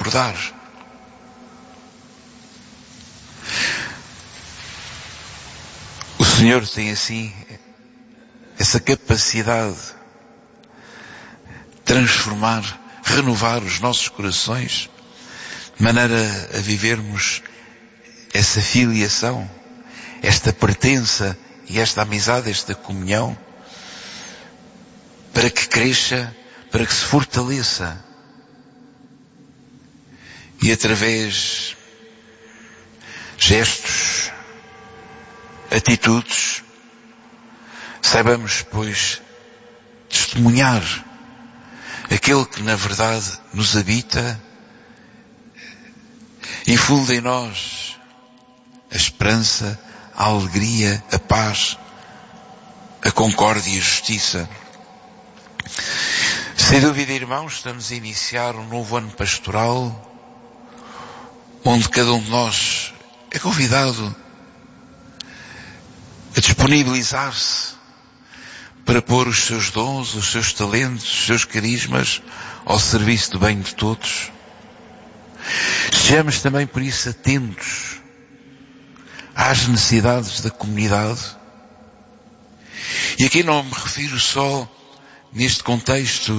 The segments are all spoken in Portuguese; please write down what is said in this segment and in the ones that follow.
recordar. O Senhor tem assim essa capacidade de transformar, renovar os nossos corações, de maneira a vivermos essa filiação, esta pertença e esta amizade, esta comunhão, para que cresça, para que se fortaleça. E através de gestos, atitudes, saibamos, pois, testemunhar aquele que na verdade nos habita, infunde em nós a esperança, a alegria, a paz, a concórdia e a justiça. Sem dúvida, irmãos, estamos a iniciar um novo ano pastoral, onde cada um de nós é convidado a disponibilizar-se para pôr os seus dons, os seus talentos, os seus carismas ao serviço do bem de todos. Sejamos também, por isso, atentos às necessidades da comunidade. E aqui não me refiro só, neste contexto,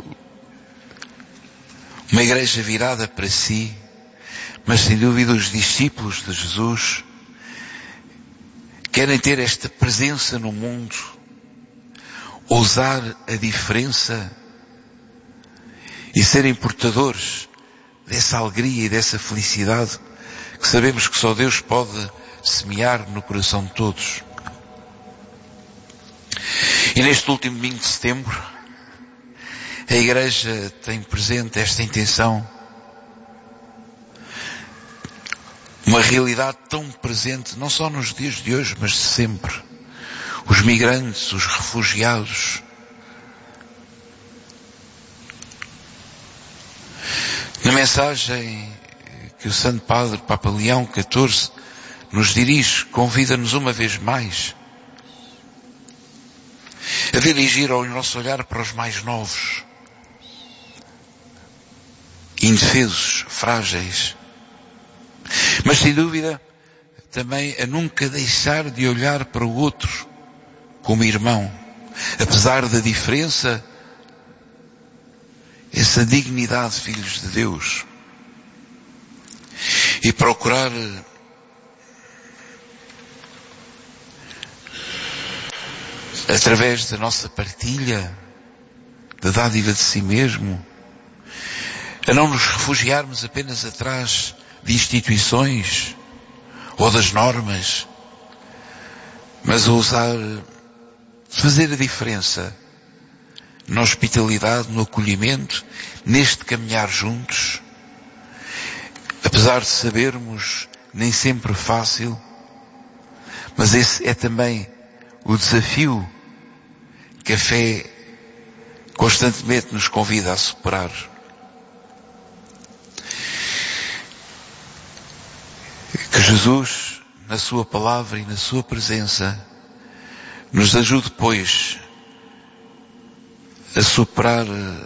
uma igreja virada para si, mas sem dúvida os discípulos de Jesus querem ter esta presença no mundo, ousar a diferença e serem portadores dessa alegria e dessa felicidade que sabemos que só Deus pode semear no coração de todos. E neste último domingo de setembro, a Igreja tem presente esta intenção, uma realidade tão presente, não só nos dias de hoje, mas de sempre. Os migrantes, os refugiados. Na mensagem que o Santo Padre Papa Leão XIV nos dirige, convida-nos uma vez mais a dirigir o nosso olhar para os mais novos, indefesos, frágeis, mas sem dúvida também a nunca deixar de olhar para o outro como irmão, apesar da diferença, essa dignidade de filhos de Deus, e procurar através da nossa partilha, da dádiva de si mesmo, a não nos refugiarmos apenas atrás de instituições ou das normas, mas a ousar fazer a diferença na hospitalidade, no acolhimento, neste caminhar juntos, apesar de sabermos nem sempre fácil, mas esse é também o desafio que a fé constantemente nos convida a superar. Que Jesus, na sua palavra e na sua presença, nos ajude, pois, a superar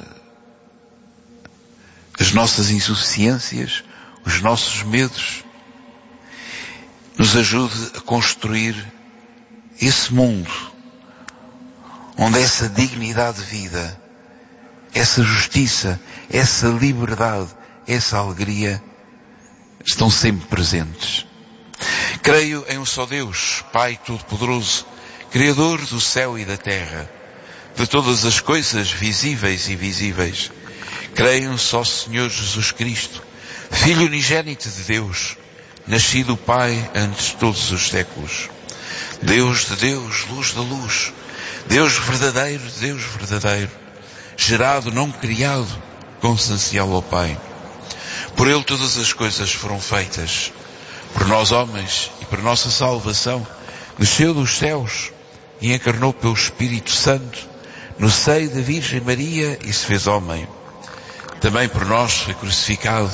as nossas insuficiências, os nossos medos, nos ajude a construir esse mundo onde essa dignidade de vida, essa justiça, essa liberdade, essa alegria estão sempre presentes. Creio em um só Deus, Pai Todo-Poderoso, Criador do céu e da terra, de todas as coisas visíveis e invisíveis. Creio em um só Senhor Jesus Cristo, Filho unigênito de Deus, nascido Pai antes de todos os séculos. Deus de Deus, luz da luz, Deus verdadeiro de Deus verdadeiro, gerado, não criado, consubstancial ao Pai. Por Ele todas as coisas foram feitas. Por nós homens e por nossa salvação, desceu dos céus e encarnou pelo Espírito Santo no seio da Virgem Maria e se fez homem. Também por nós foi crucificado,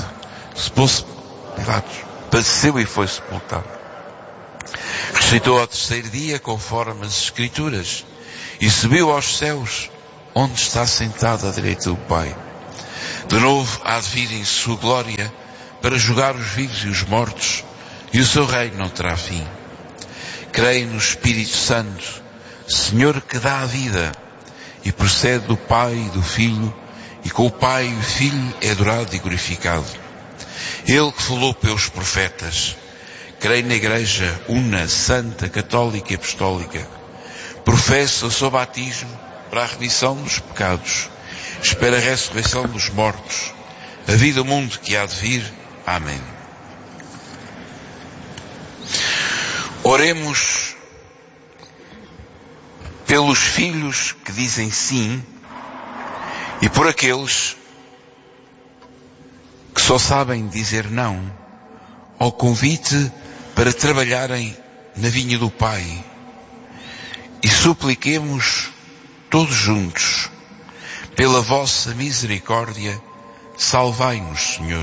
padeceu e foi sepultado. Ressuscitou ao terceiro dia, conforme as Escrituras, e subiu aos céus, onde está sentado à direita do Pai. De novo há de vir em sua glória para julgar os vivos e os mortos, e o seu reino não terá fim. Creio no Espírito Santo, Senhor que dá a vida, e procede do Pai e do Filho, e com o Pai e o Filho é adorado e glorificado. Ele que falou pelos profetas. Creio na Igreja una, santa, católica e apostólica. Professo o seu batismo para a remissão dos pecados. Espero a ressurreição dos mortos, a vida do mundo que há de vir. Amém. Oremos pelos filhos que dizem sim e por aqueles que só sabem dizer não ao convite para trabalharem na vinha do Pai. E supliquemos todos juntos, pela vossa misericórdia, salvai-nos, Senhor.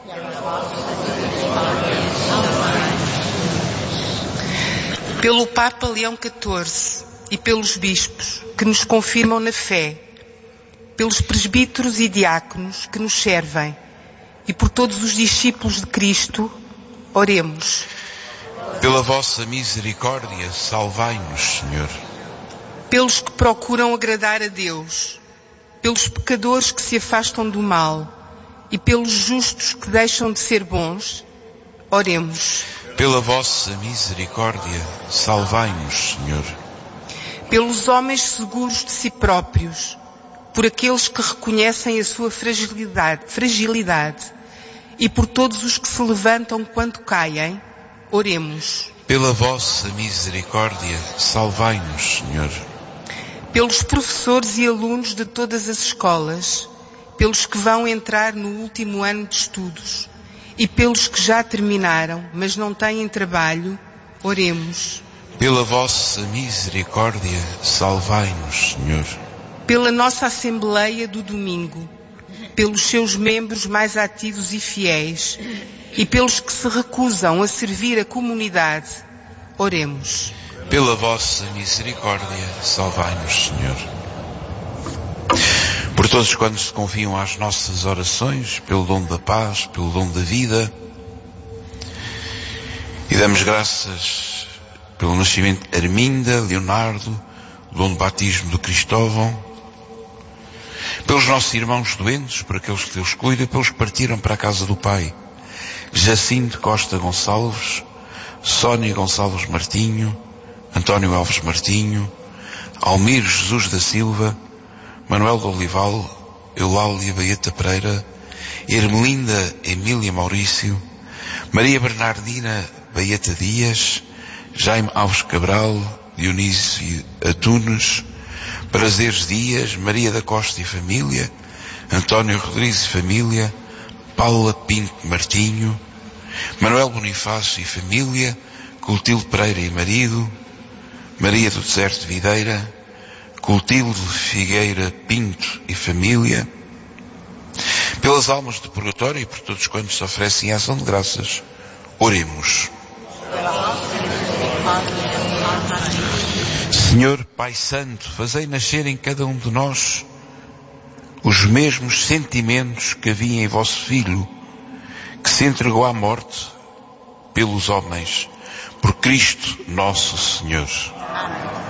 Pelo Papa Leão XIV e pelos bispos que nos confirmam na fé, pelos presbíteros e diáconos que nos servem e por todos os discípulos de Cristo, oremos. Pela vossa misericórdia, salvai-nos, Senhor. Pelos que procuram agradar a Deus, pelos pecadores que se afastam do mal e pelos justos que deixam de ser bons, oremos. Pela vossa misericórdia, salvai-nos, Senhor. Pelos homens seguros de si próprios, por aqueles que reconhecem a sua fragilidade e por todos os que se levantam quando caem, oremos. Pela vossa misericórdia, salvai-nos, Senhor. Pelos professores e alunos de todas as escolas, pelos que vão entrar no último ano de estudos e pelos que já terminaram, mas não têm trabalho, oremos. Pela vossa misericórdia, salvai-nos, Senhor. Pela nossa Assembleia do domingo, pelos seus membros mais ativos e fiéis e pelos que se recusam a servir a comunidade, oremos. Pela vossa misericórdia, salvai-nos, Senhor. Por todos quantos se confiam às nossas orações, pelo dom da paz, pelo dom da vida, e damos graças pelo nascimento de Arminda, Leonardo, o dom do batismo do Cristóvão, pelos nossos irmãos doentes, por aqueles que Deus cuida, pelos que partiram para a casa do Pai, Jacinto Costa Gonçalves, Sónia Gonçalves Martinho, António Alves Martinho, Almir Jesus da Silva, Manuel de Olival, Eulália Baeta Pereira, Ermelinda Emília Maurício, Maria Bernardina Baeta Dias, Jaime Alves Cabral, Dionísio Atunes, Prazeres Dias, Maria da Costa e família, António Rodrigues e família, Paula Pinto Martinho, Manuel Bonifácio e família, Clotilde Pereira e marido, Maria do Deserto de Videira, Clotilde Figueira Pinto e família, pelas almas do purgatório e por todos quantos se oferecem ação de graças, oremos. Senhor Pai Santo, fazei nascer em cada um de nós os mesmos sentimentos que havia em vosso Filho, que se entregou à morte pelos homens, por Cristo nosso Senhor. Amém.